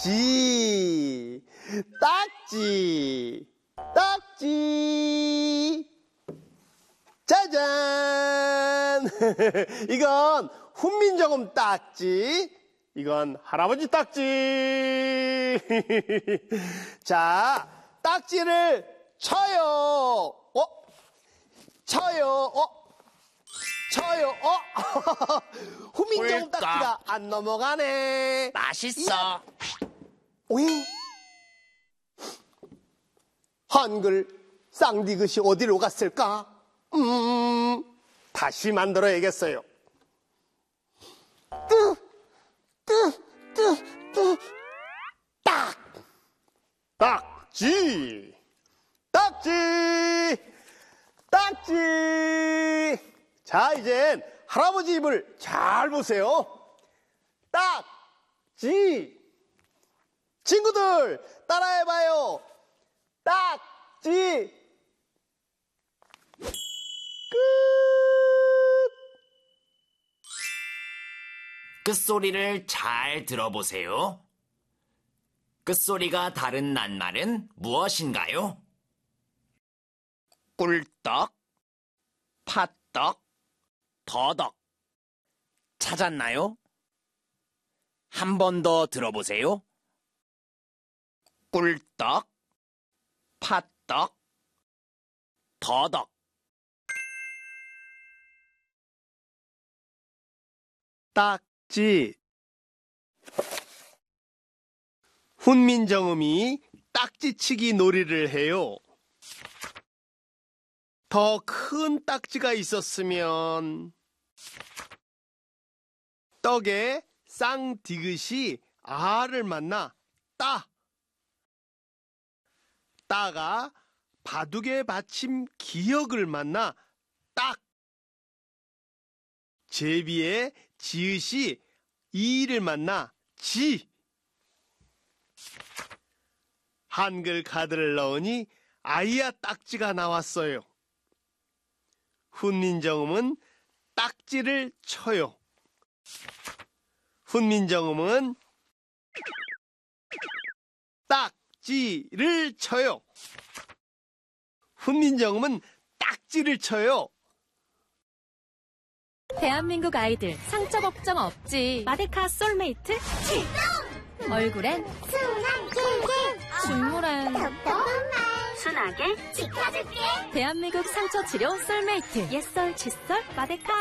딱지, 딱지, 딱지. 짜잔! 이건 훈민정음 딱지, 이건 할아버지 딱지. 자, 딱지를 쳐요. 쳐요. 쳐요. 훈민정음 딱지가 안 넘어가네. 맛있어. 오잉? 한글 쌍디귿이 어디로 갔을까? 다시 만들어야겠어요. 딱! 딱지! 딱지! 딱지! 자, 이젠 할아버지 입을 잘 보세요. 딱지! 친구들, 따라해봐요. 딱지! 끝! 끝소리를 잘 들어보세요. 끝소리가 다른 낱말은 무엇인가요? 꿀떡, 팥떡, 더덕. 찾았나요? 한 번 더 들어보세요. 꿀떡, 팥떡, 더덕. 딱지. 훈민정음이 딱지치기 놀이를 해요. 더 큰 딱지가 있었으면 떡에 쌍디귿이 아를 만나 따. 따가 바둑의 받침 기역을 만나 딱. 제비의 지읒이 이를 만나 지. 한글 카드를 넣으니 아이야 딱지가 나왔어요. 훈민정음은 딱지를 쳐요. 훈민정음은 딱지를 쳐요. 훈민정음은 딱지를 쳐요. 대한민국 아이들 상처 걱정 없지. 마데카 솔메이트 얼굴엔 순한 길게 중물엔 똑똑한 말 순하게 지켜줄게. 대한민국 상처 치료 솔메이트 옛설 칫솔 마데카.